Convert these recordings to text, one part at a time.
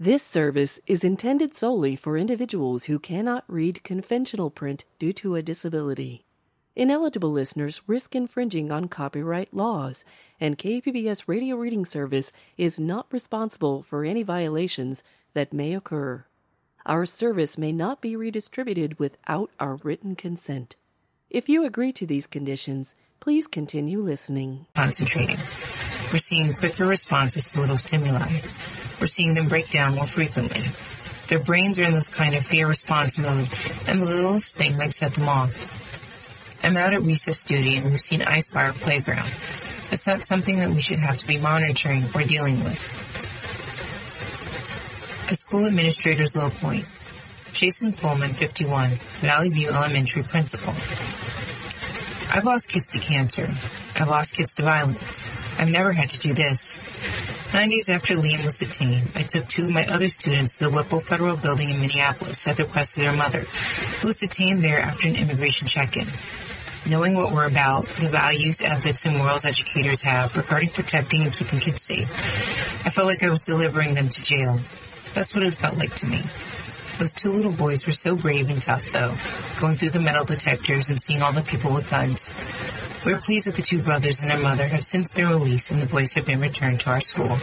This service is intended solely for individuals who cannot read conventional print due to a disability. Ineligible listeners risk infringing on copyright laws, and KPBS Radio Reading Service is not responsible for any violations that may occur. Our service may not be redistributed without our written consent. If you agree to these conditions, please continue listening. Concentrating. We're seeing quicker responses to little stimuli. We're seeing them break down more frequently. Their brains are in this kind of fear response mode, and the littlest thing might set them off. I'm out at recess duty and we've seen Icefire Playground. It's not something that we should have to be monitoring or dealing with. A school administrator's low point. Jason Coleman, 51, Valley View Elementary principal. I've lost kids to cancer. I've lost kids to violence. I've never had to do this. 9 days after Liam was detained, I took 2 of my other students to the Whipple Federal Building in Minneapolis at the request of their mother, who was detained there after an immigration check-in. Knowing what we're about, the values, ethics, and morals educators have regarding protecting and keeping kids safe, I felt like I was delivering them to jail. That's what it felt like to me. Those 2 little boys were so brave and tough, though, going through the metal detectors and seeing all the people with guns. We're pleased that the 2 brothers and their mother have since been released and the boys have been returned to our school.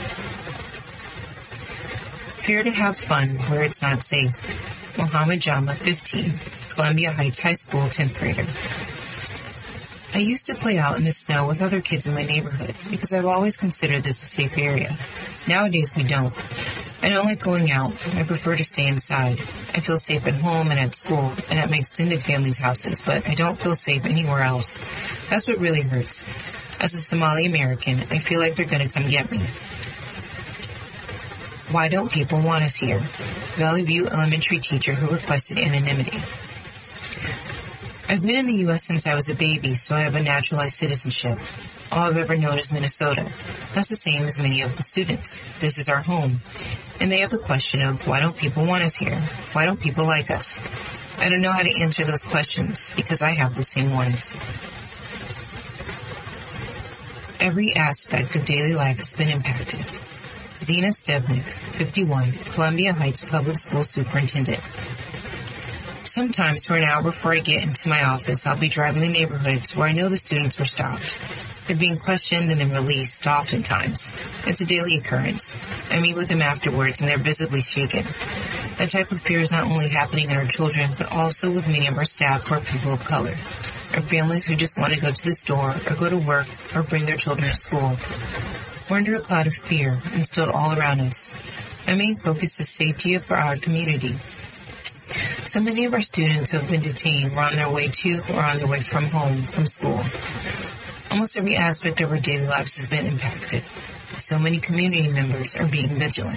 Fear to have fun where it's not safe. Mohammed Jama, 15, Columbia Heights High School 10th grader. I used to play out in the snow with other kids in my neighborhood because I've always considered this a safe area. Nowadays we don't. I don't like going out. I prefer to stay inside. I feel safe at home and at school and at my extended family's houses, but I don't feel safe anywhere else. That's what really hurts. As a Somali American, I feel like they're going to come get me. Why don't people want us here? Valley View elementary teacher who requested anonymity. I've been in the U.S. since I was a baby, so I have a naturalized citizenship. All I've ever known is Minnesota. That's the same as many of the students. This is our home. And they have the question of, why don't people want us here? Why don't people like us? I don't know how to answer those questions because I have the same ones. Every aspect of daily life has been impacted. Zena Stevnik, 51, Columbia Heights Public School Superintendent. Sometimes for an hour before I get into my office, I'll be driving the neighborhoods where I know the students were stopped. They're being questioned and then released oftentimes. It's a daily occurrence. I meet with them afterwards and they're visibly shaken. That type of fear is not only happening in our children, but also with many of our staff who are people of color. Our families who just want to go to the store or go to work or bring their children to school. We're under a cloud of fear instilled all around us. My main focus is safety of our community. So many of our students who have been detained were on their way to or on their way from home, from school. Almost every aspect of our daily lives has been impacted. So many community members are being vigilant.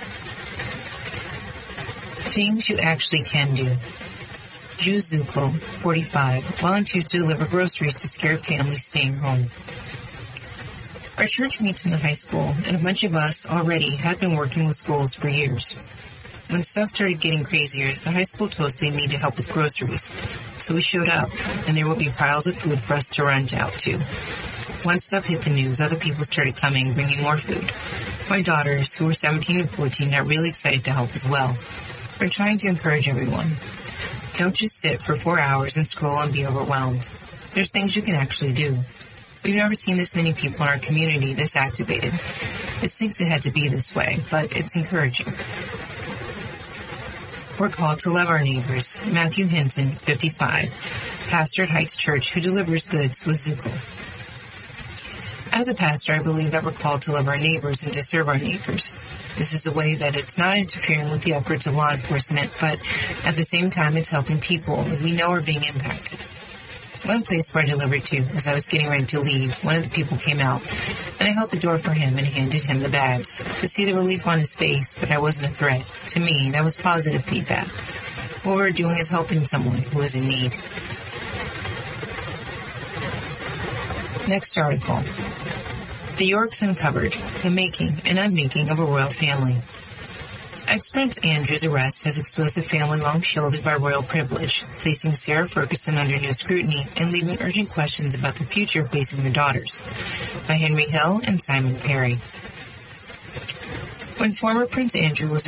Things you actually can do. Ju Zuko, 45, volunteers to deliver groceries to scared families staying home. Our church meets in the high school, and a bunch of us already had been working with schools for years. When stuff started getting crazier, the high school told us they needed help with groceries. So we showed up, and there would be piles of food for us to run out to. Once stuff hit the news, other people started coming, bringing more food. My daughters, who were 17 and 14, got really excited to help as well. We're trying to encourage everyone. Don't just sit for 4 hours and scroll and be overwhelmed. There's things you can actually do. We've never seen this many people in our community this activated. It stinks it had to be this way, but it's encouraging. We're called to love our neighbors. Matthew Hinton, 55, pastor at Heights Church who delivers goods with Zuko. As a pastor, I believe that we're called to love our neighbors and to serve our neighbors. This is a way that it's not interfering with the efforts of law enforcement, but at the same time it's helping people that we know are being impacted. One place where I delivered to, as I was getting ready to leave, one of the people came out, and I held the door for him and handed him the bags. To see the relief on his face that I wasn't a threat, to me, that was positive feedback. What we're doing is helping someone who is in need. Next article. The Yorks uncovered the making and unmaking of a royal family. Ex-Prince Andrew's arrest has exposed a family long shielded by royal privilege, placing Sarah Ferguson under new scrutiny and leaving urgent questions about the future facing their daughters. By Henry Hill and Simon Perry. When former Prince Andrew was